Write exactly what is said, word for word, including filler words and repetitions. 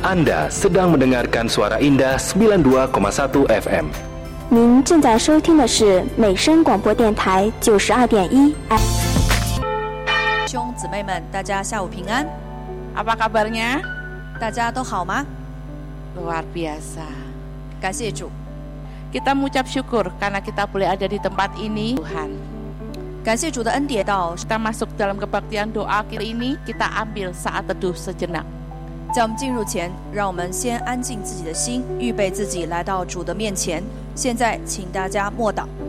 Anda sedang mendengarkan Suara Indah sembilan puluh dua koma satu F M。 您正在收听的是美声广播电台九十二点一。 兄姊妹们，大家下午平安。 Apa kabarnya？ 大家都好吗？ Luar biasa。 感谢主。 Kita mengucap syukur karena kita boleh ada di tempat ini, Tuhan. 感谢主的恩典到 Kita masuk dalam kebaktian doa kita ini, kita ambil saat teduh sejenak. 在我们进入前，让我们先安静自己的心，预备自己来到主的面前。现在请大家默祷。